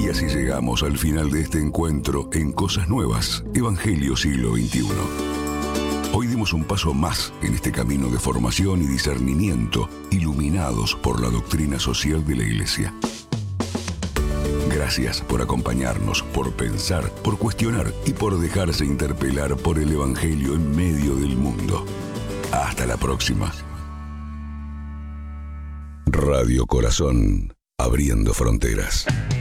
Y así llegamos al final de este encuentro en Cosas Nuevas, Evangelio Siglo XXI. Hoy dimos un paso más en este camino de formación y discernimiento, iluminados por la doctrina social de la Iglesia. Gracias por acompañarnos, por pensar, por cuestionar y por dejarse interpelar por el Evangelio en medio del mundo. Hasta la próxima. Radio Corazón, abriendo fronteras.